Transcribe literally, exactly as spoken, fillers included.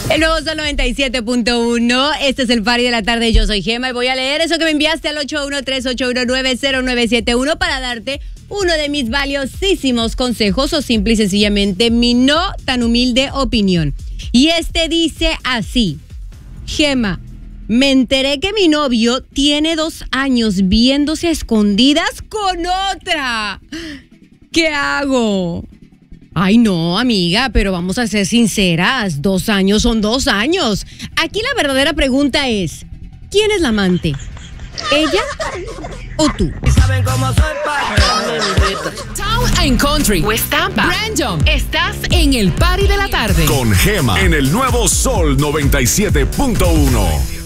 El nuevo Sol noventa y siete punto uno. Este es el party de la tarde. Yo soy Gema y voy a leer eso que me enviaste al ocho uno tres, ocho uno nueve, cero nueve siete uno para darte uno de mis valiosísimos consejos o simple y sencillamente mi no tan humilde opinión. Y este dice así: Gema, me enteré que mi novio tiene dos años viéndose a escondidas con otra. ¿Qué hago? Ay, no, amiga, pero vamos a ser sinceras. Dos años son dos años. Aquí la verdadera pregunta es: ¿quién es la amante? ¿Ella o tú? ¿Saben cómo soy? Town and Country, West Tampa, Brandon. Estás en el party de la tarde con Gema en el nuevo Sol noventa y siete punto uno.